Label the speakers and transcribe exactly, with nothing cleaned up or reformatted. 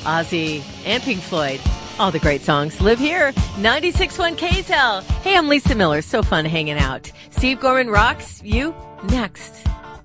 Speaker 1: Ozzy, and Pink Floyd. All the great songs live here. ninety-six point one K T E L. Hey, I'm Lisa Miller. So fun hanging out. Steve Gorman rocks you next.